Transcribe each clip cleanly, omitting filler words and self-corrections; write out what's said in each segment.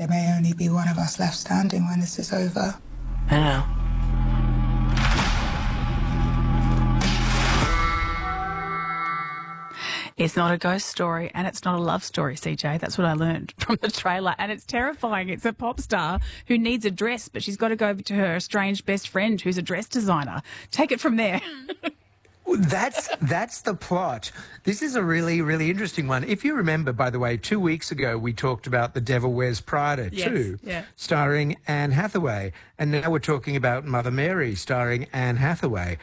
There may only be one of us left standing when this is over. I know. It's not a ghost story and it's not a love story, CJ. That's what I learned from the trailer. And it's terrifying. It's a pop star who needs a dress, but she's got to go over to her estranged best friend who's a dress designer. Take it from there. That's the plot. This is a really, really interesting one. If you remember, by the way, 2 weeks ago we talked about The Devil Wears Prada too, starring Anne Hathaway. And now we're talking about Mother Mary starring Anne Hathaway.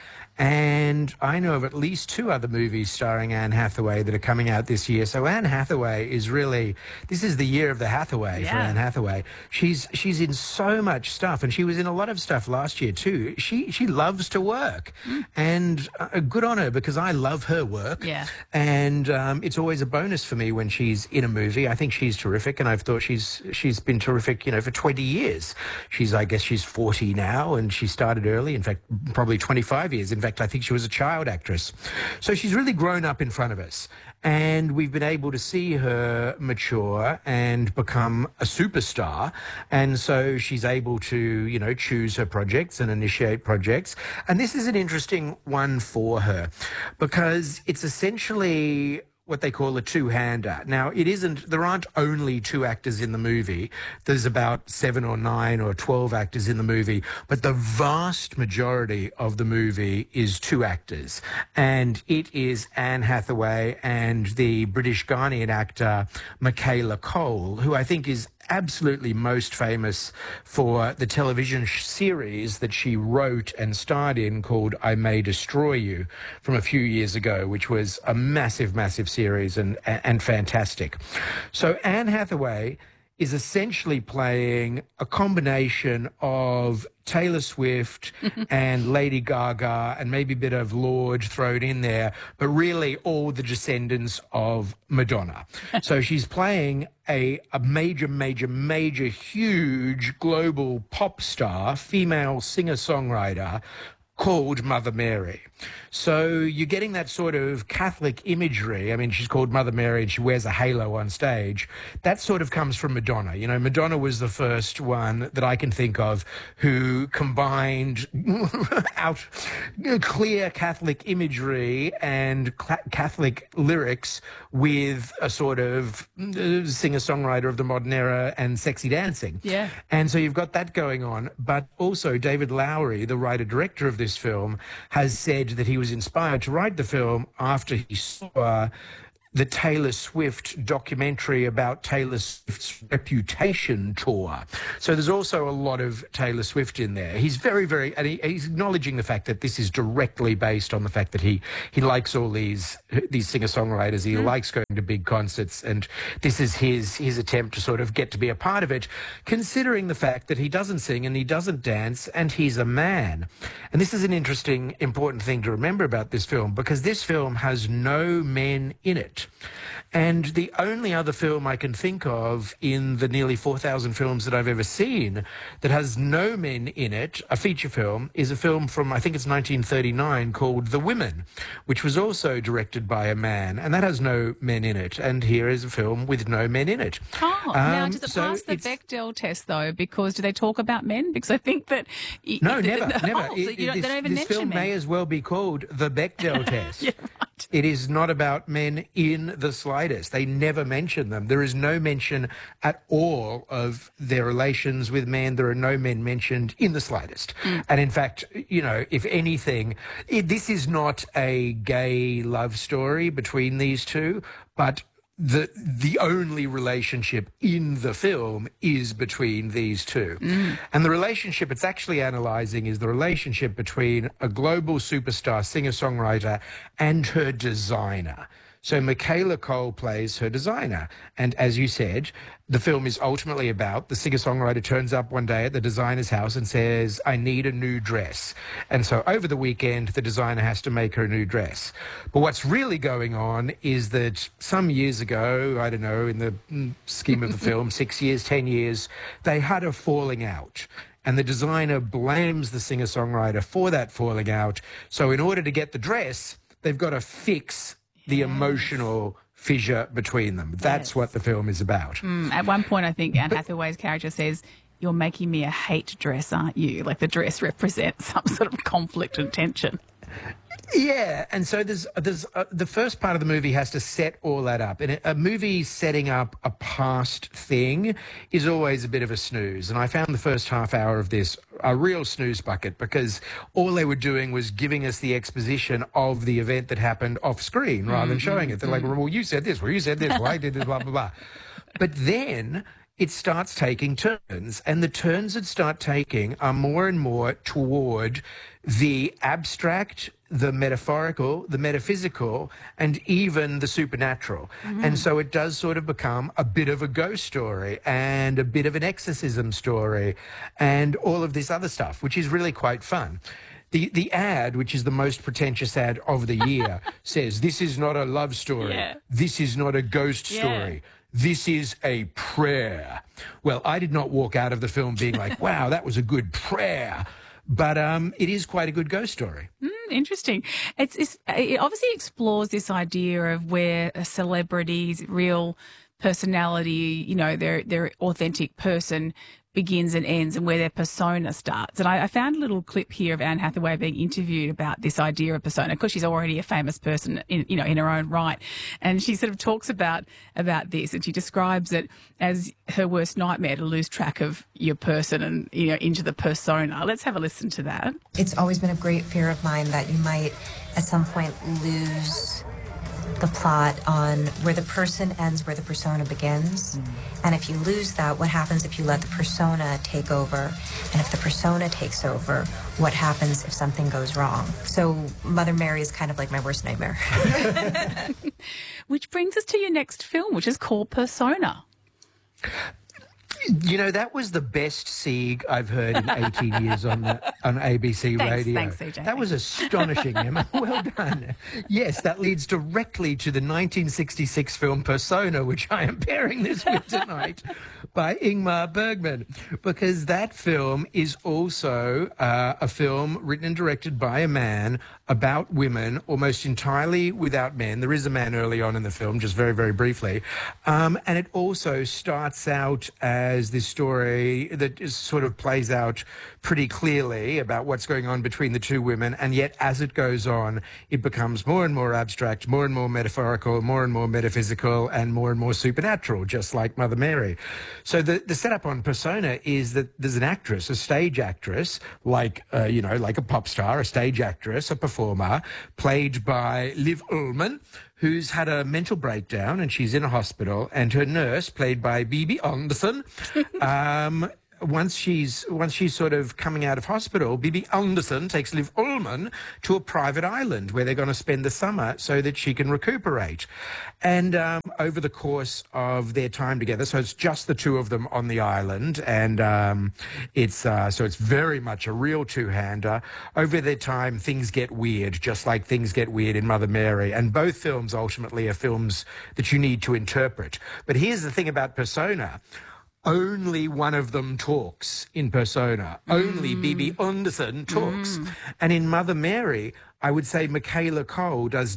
And I know of at least 2 other movies starring Anne Hathaway that are coming out this year. So Anne Hathaway is really, this is the year of the Hathaway for Anne Hathaway. She's in so much stuff, and she was in a lot of stuff last year too. She loves to work, and good on her, because I love her work. Yeah. And it's always a bonus for me when she's in a movie. I think she's terrific, and I've thought she's been terrific, you know, for 20 years. I guess she's 40 now, and she started early. In fact, probably 25 years. In fact, I think she was a child actress. So she's really grown up in front of us. And we've been able to see her mature and become a superstar. And so she's able to, you know, choose her projects and initiate projects. And this is an interesting one for her, because it's essentially what they call a two-hander. Now, there aren't only 2 actors in the movie. There's about 7 or 9 or 12 actors in the movie, but the vast majority of the movie is 2 actors. And it is Anne Hathaway and the British Ghanaian actor Michaela Cole, who I think is absolutely most famous for the television series that she wrote and starred in called I May Destroy You from a few years ago, which was a massive, massive series and fantastic. So Anne Hathaway is essentially playing a combination of Taylor Swift and Lady Gaga and maybe a bit of Lorde thrown in there, but really all the descendants of Madonna. So she's playing a major, major, major, huge global pop star, female singer-songwriter called Mother Mary. So you're getting that sort of Catholic imagery. I mean, she's called Mother Mary and she wears a halo on stage. That sort of comes from Madonna. You know, Madonna was the first one that I can think of who combined out clear Catholic imagery and Catholic lyrics with a sort of singer-songwriter of the modern era and sexy dancing. Yeah. And so you've got that going on. But also David Lowery, the writer-director of this film, has said that he was inspired to write the film after he saw the Taylor Swift documentary about Taylor Swift's Reputation tour. So there's also a lot of Taylor Swift in there. He's very, very, and he's acknowledging the fact that this is directly based on the fact that he likes all these singer-songwriters. He likes going to big concerts, and this is his attempt to sort of get to be a part of it, considering the fact that he doesn't sing and he doesn't dance and he's a man. And this is an interesting, important thing to remember about this film, because this film has no men in it. And the only other film I can think of in the nearly 4,000 films that I've ever seen that has no men in it, a feature film, is a film from, I think it's 1939, called The Women, which was also directed by a man, and that has no men in it. And here is a film with no men in it. Oh, now does it pass the Bechdel test, though? Because do they talk about men? Because I think that... No, never. Oh, so they don't even mention this film men. may as well be called The Bechdel Test. Yeah, right. It is not about men in the slightest. They never mention them. There is no mention at all of their relations with men. There are no men mentioned in the slightest. And in fact, you know, if anything, this is not a gay love story between these two, but the only relationship in the film is between these two. And the relationship it's actually analysing is the relationship between a global superstar singer-songwriter and her designer. So Michaela Cole plays her designer. And as you said, the film is ultimately about the singer-songwriter turns up one day at the designer's house and says, I need a new dress. And so over the weekend, the designer has to make her a new dress. But what's really going on is that some years ago, I don't know, in the scheme of the film, 6 years, 10 years, they had a falling out. And the designer blames the singer-songwriter for that falling out. So in order to get the dress, they've got to fix the emotional fissure between them. That's Yes. what the film is about. At one point, I think Anne Hathaway's character says, "You're making me a hate dress, aren't you?" Like the dress represents some sort of conflict and tension. Yeah, and so there's the first part of the movie has to set all that up, and a movie setting up a past thing is always a bit of a snooze. And I found the first half hour of this a real snooze bucket because all they were doing was giving us the exposition of the event that happened off screen rather than showing it. They're like, "Well, you said this. Well, you said this. Well, I did this. Blah blah blah." But then it starts taking turns, and the turns it start taking are more and more toward the abstract, the metaphorical, the metaphysical, and even the supernatural. And so it does sort of become a bit of a ghost story and a bit of an exorcism story and all of this other stuff, which is really quite fun. The ad, which is the most pretentious ad of the year, says, "This is not a love story. Yeah. This is not a ghost story. This is a prayer." Well, I did not walk out of the film being like, "Wow, that was a good prayer." But it is quite a good ghost story. Interesting. It obviously explores this idea of where a celebrity's real personality, you know, their authentic person begins and ends and where their persona starts. And I found a little clip here of Anne Hathaway being interviewed about this idea of persona, because she's already a famous person in her own right. And she sort of talks about this, and she describes it as her worst nightmare, to lose track of your person and, you know, into the persona. Let's have a listen to that. It's always been a great fear of mine that you might at some point lose the plot on where the person ends, where the persona begins. And if you lose that, what happens if you let the persona take over? And if the persona takes over, what happens if something goes wrong? So Mother Mary is kind of like my worst nightmare. Which brings us to your next film, which is called Persona. You know, that was the best Sieg I've heard in 18 years on ABC radio. Thanks, CJ. That was astonishing, Emma. Well done. Yes, that leads directly to the 1966 film Persona, which I am pairing this with tonight, by Ingmar Bergman, because that film is also a film written and directed by a man about women, almost entirely without men. There is a man early on in the film, just very, very briefly. And it also starts out as this story that sort of plays out pretty clearly about what's going on between the two women. And yet, as it goes on, it becomes more and more abstract, more and more metaphorical, more and more metaphysical, and more supernatural, just like Mother Mary. So the setup on Persona is that there's an actress, a stage actress, like a pop star, a stage actress, a performer, played by Liv Ullmann, who's had a mental breakdown and she's in a hospital, and her nurse, played by Bibi Andersson, once she's sort of coming out of hospital, Bibi Andersson takes Liv Ullmann to a private island where they're going to spend the summer so that she can recuperate. And over the course of their time together, so it's just the two of them on the island, and it's very much a real two-hander. Over their time, things get weird, just like things get weird in Mother Mary. And both films ultimately are films that you need to interpret. But here's the thing about Persona. Only one of them talks in Persona. Only Bibi Andersson talks. And in Mother Mary, I would say Michaela Cole does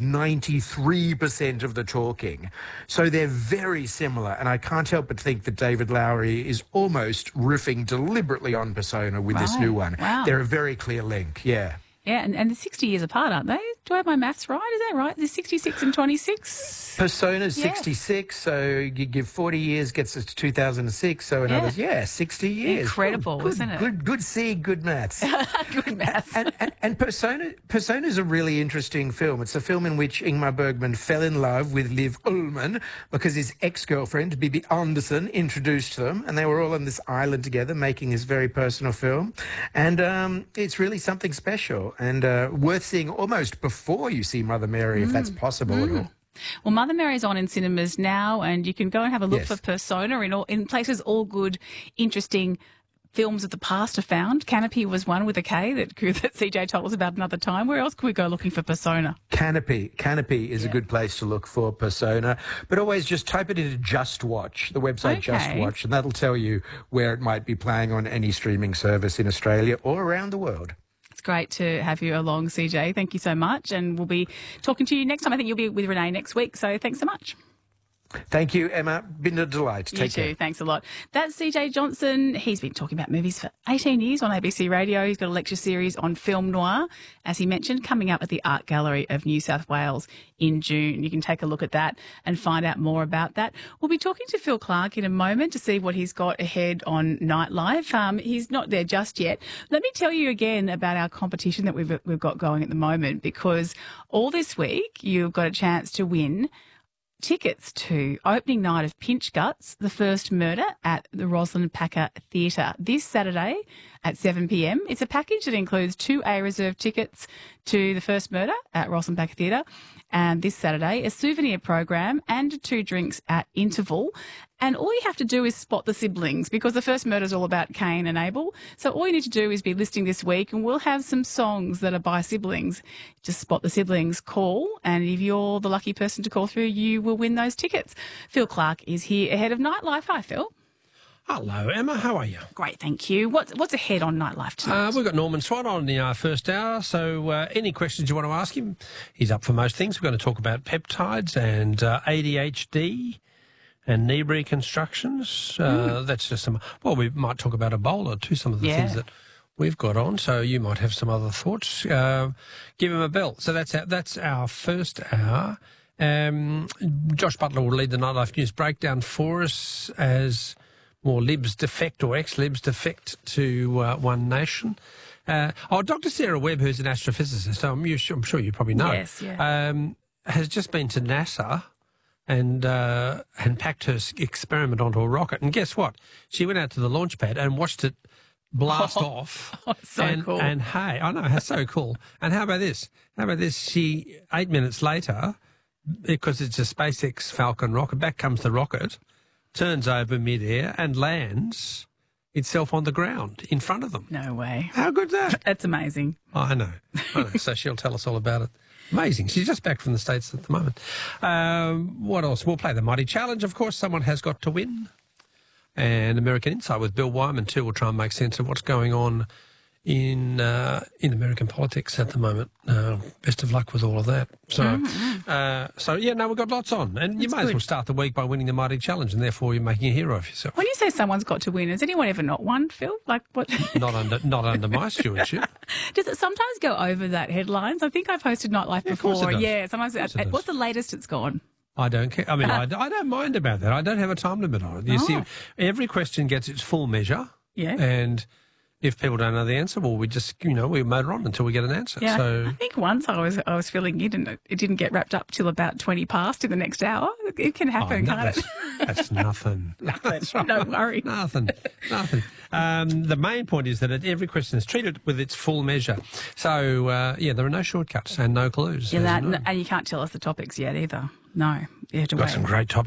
93% of the talking. So they're very similar. And I can't help but think that David Lowery is almost riffing deliberately on Persona with this new one. Wow. They're a very clear link, yeah. Yeah, and they're 60 years apart, aren't they? Do I have my maths right? Is that right? They're 66 and 26? Persona's Yeah. 66, so you give 40 years, gets us to 2006. So in Yeah. others, 60 years. Incredible, good, isn't it? Good C, good maths. Good maths. And Persona is a really interesting film. It's a film in which Ingmar Bergman fell in love with Liv Ullmann because his ex-girlfriend, Bibi Andersson, introduced them, and they were all on this island together making this very personal film. And it's really something special and worth seeing almost before you see Mother Mary, if that's possible at all. Well, Mother Mary's on in cinemas now, and you can go and have a look Yes. for Persona in places all good, interesting films of the past are found. Canopy was one with a K that CJ told us about another time. Where else could we go looking for Persona? Canopy is a good place to look for Persona, but always just type it into Just Watch, the website Just Okay. Watch, and that'll tell you where it might be playing on any streaming service in Australia or around the world. It's great to have you along, CJ. Thank you so much. And we'll be talking to you next time. I think you'll be with Renee next week. So thanks so much. Thank you, Emma. Been a delight. You Take too. care. Thanks a lot. That's CJ Johnson. He's been talking about movies for 18 years on ABC Radio. He's got a lecture series on film noir, as he mentioned, coming up at the Art Gallery of New South Wales in June. You can take a look at that and find out more about that. We'll be talking to Phil Clark in a moment to see what he's got ahead on Nightlife. He's not there just yet. Let me tell you again about our competition that we've got going at the moment, because all this week you've got a chance to win tickets to opening night of Pinch Guts, The First Murder at the Rosalind Packer Theatre this Saturday at 7 p.m. It's a package that includes 2 A-reserved tickets to The First Murder at Rosalind Packer Theatre, and this Saturday, a souvenir program and 2 drinks at interval. And all you have to do is spot the siblings, because The First Murder is all about Cain and Abel. So all you need to do is be listening this week, and we'll have some songs that are by siblings. Just spot the siblings, call, and if you're the lucky person to call through, you will win those tickets. Phil Clark is here ahead of Nightlife. Hi, Phil. Hello, Emma. How are you? Great, thank you. What's ahead on Nightlife tonight? We've got Norman Swan on the first hour, so any questions you want to ask him, he's up for most things. We're going to talk about peptides and ADHD and knee reconstructions. That's just some... Well, we might talk about Ebola too, some of the things that we've got on, so you might have some other thoughts. Give him a bell. So that's our first hour. Josh Butler will lead the Nightlife News breakdown for us as... more Libs defect or ex-Libs defect to One Nation. Dr. Sarah Webb, who's an astrophysicist, I'm sure you probably know, has just been to NASA and packed her experiment onto a rocket. And guess what? She went out to the launch pad and watched it blast off. Oh, so cool. And hey, I know, it's so cool. And how about this? She, 8 minutes later, because it's a SpaceX Falcon rocket, back comes the rocket, turns over mid-air and lands itself on the ground in front of them. No way. How good's that? That's amazing. I know. So she'll tell us all about it. Amazing. She's just back from the States at the moment. What else? We'll play the Mighty Challenge, of course. Someone has got to win. And American Insight with Bill Wyman, too. We'll try and make sense of what's going on in American politics at the moment. Best of luck with all of that. So, we've got lots on. And you might as well start the week by winning the Mighty Challenge, and therefore you're making a hero of yourself. When you say someone's got to win, has anyone ever not won, Phil? Like what? Not under my stewardship. Does it sometimes go over that headlines? I think I've hosted Nightlife before. Of course it does. Yeah, sometimes. What's the latest it's gone? I don't care. I mean, I don't mind about that. I don't have a time limit on it. You see, every question gets its full measure. Yeah. And if people don't know the answer, well, we just, we motor on until we get an answer. Yeah, So I think once I was filling in and it didn't get wrapped up till about 20 past in the next hour. It can happen, can't it? That's nothing. That's right. Don't worry. Nothing. The main point is that every question is treated with its full measure. So, there are no shortcuts and no clues. Yeah, and you can't tell us the topics yet either. No. You have to Got wait. some great topics.